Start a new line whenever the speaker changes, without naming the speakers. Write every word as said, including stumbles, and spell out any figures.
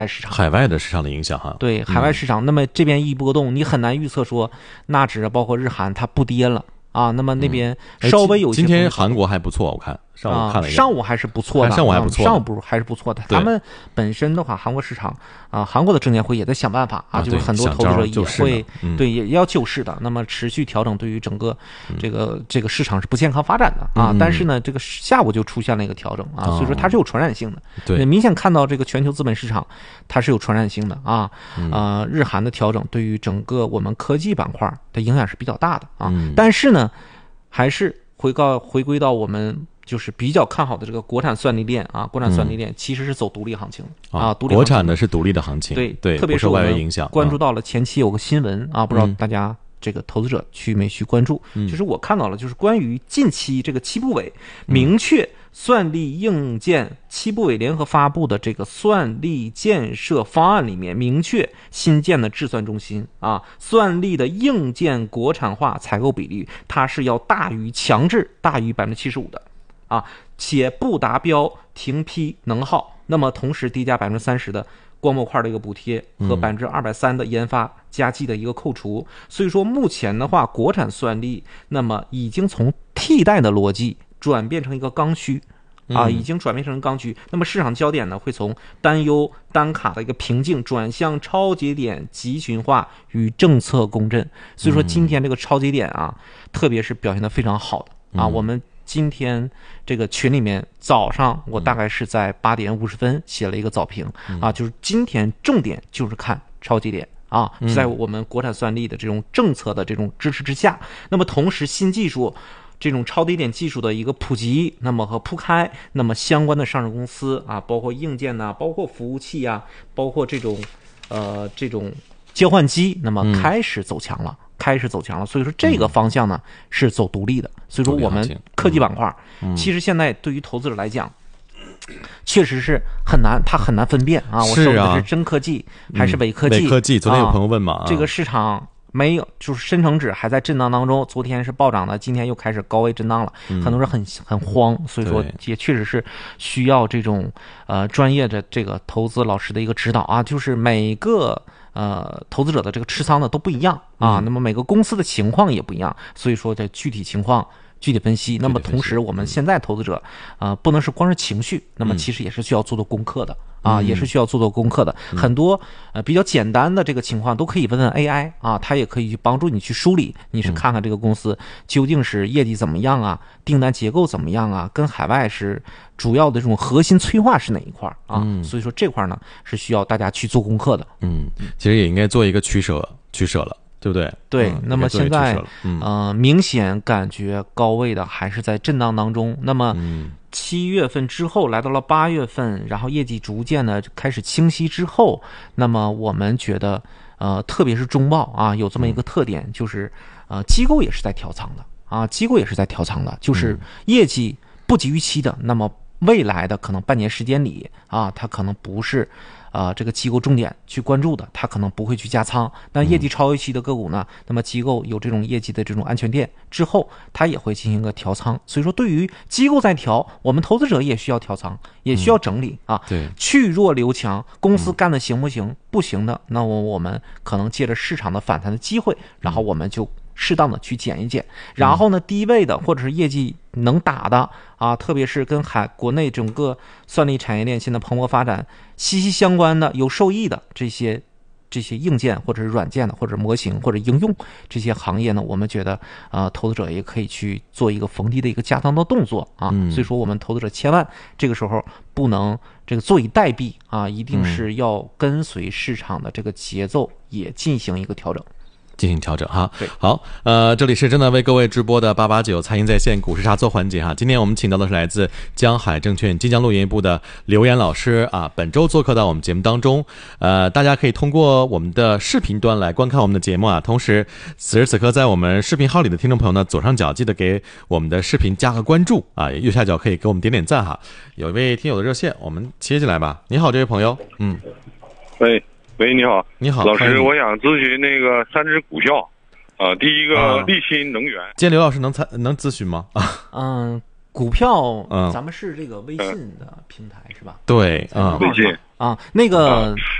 市场，
海外的市场的影响哈。
对海外市场，嗯、那么这边一波动，你很难预测说纳指包括日韩它不跌了啊，那么那边稍微有一些、
嗯、今天韩国还不错，我看上午看了一下、
啊，上午还是不错的，
上午还不错，
上午不还是不错的。他们本身的话，韩国市场啊，韩国的证监会也在想办法啊，就是很多投资者也会、
嗯、
对也要救市的，那么持续调整对于整个这个、嗯、这个市场是不健康发展的啊。
嗯、
但是呢，这个下午就出现了一个调整啊，哦、所以说它是有传染性的。
对，
明显看到这个全球资本市场它是有传染性的啊。
嗯、
呃，日韩的调整对于整个我们科技板块的影响是比较大的啊。
嗯、
但是呢，还是回到回归到我们。就是比较看好的这个国产算力链啊，国产算力链其实是走独立行情、嗯、啊，独立行情
国产的是独立的行情，
对
对，
特别是
我们
关注到了前期有个新闻、嗯、啊，不知道大家这个投资者去没去关注、
嗯、
就是我看到了，就是关于近期这个七部委明确算力硬件七部委联合发布的这个算力建设方案里面，明确新建的智算中心啊，算力的硬件国产化采购比例，它是要大于强制大于百分之七十五的。啊，且不达标停批能耗，那么同时低加百分之三十的光模块的一个补贴和百分之二百三的研发加计的一个扣除、嗯。所以说目前的话，国产算力那么已经从替代的逻辑转变成一个刚需啊，已经转变成刚需。那么市场焦点呢，会从担忧单卡的一个瓶颈转向超节点集群化与政策共振。所以说今天这个超节点啊，特别是表现得非常好的啊，我们。今天这个群里面早上我大概是在八点五十分写了一个早评、嗯、啊，就是今天重点就是看超节点啊，在我们国产算力的这种政策的这种支持之下，那么同时新技术这种超低点技术的一个普及，那么和铺开，那么相关的上市公司啊，包括硬件呐、啊，包括服务器啊，包括这种呃这种交换机，那么开始走强了。嗯开始走强了，所以说这个方向呢、嗯、是走独立的，所以说我们科技板块、嗯、其实现在对于投资者来讲、嗯、确实是很难，他很难分辨啊，我手里的是真科技还是伪科技、
嗯、伪科技。昨天有朋友问嘛、
啊、这个市场没有，就是深成指还在震荡当中，昨天是暴涨的，今天又开始高位震荡了，嗯、很多人很很慌，所以说也确实是需要这种呃专业的这个投资老师的一个指导啊，就是每个呃投资者的这个持仓的都不一样啊、嗯，那么每个公司的情况也不一样，所以说这具体情况具体分析。那么同时我们现在投资者呃不能是光是情绪，那么其实也是需要做做功课的。啊，也是需要做做功课的，嗯、很多呃比较简单的这个情况都可以问问 A I 啊，它也可以去帮助你去梳理，你是看看这个公司究竟是业绩怎么样啊，订单结构怎么样啊，跟海外是主要的这种核心催化是哪一块啊？嗯、所以说这块呢是需要大家去做功课的。
嗯，其实也应该做一个取舍，取舍了。对不对？
对，
嗯、
那么现在，
嗯、
呃，明显感觉高位的还是在震荡当中。那么七月份之后来到了八月份，然后业绩逐渐的开始清晰之后，那么我们觉得，呃，特别是中报啊，有这么一个特点，就是呃，机构也是在调仓的啊，机构也是在调仓的，就是业绩不及预期的，那么未来的可能半年时间里啊，它可能不是。啊，这个机构重点去关注的，他可能不会去加仓。但业绩超预期的个股呢，那么机构有这种业绩的这种安全垫之后，它也会进行一个调仓。所以说，对于机构在调，我们投资者也需要调仓，也需要整理啊。
对，
去弱留强，公司干的行不行？不行的，那我我们可能借着市场的反弹的机会，然后我们就适当的去减一减。然后呢，低位的或者是业绩能打的啊，特别是跟海国内整个算力产业链现在蓬勃发展息息相关的、有受益的这些这些硬件或者是软件的或者模型或者应用这些行业呢，我们觉得呃投资者也可以去做一个逢低的一个加仓的动作啊。
嗯、
所以说我们投资者千万这个时候不能这个坐以待毙啊，一定是要跟随市场的这个节奏也进行一个调整。
进行调整哈。好，呃，这里是正在为各位直播的八八九财经在线股市查做环节哈。今天我们请到的是来自江海证券晋江路研部的刘岩老师啊，本周做客到我们节目当中。呃，大家可以通过我们的视频端来观看我们的节目啊。同时，此时此刻在我们视频号里的听众朋友呢，左上角记得给我们的视频加个关注啊，右下角可以给我们点点赞哈。有一位听友的热线，我们接进来吧。你好，这位朋友，嗯，
喂。喂，你好，
你好，
老师，我想咨询那个三只股票，啊、呃，第一个立新能源。
今天刘老师能参能咨询吗？啊，
嗯，股票，
嗯，
咱们是这个微信的平台、嗯、是吧？
对，啊、
嗯，微信
啊，那个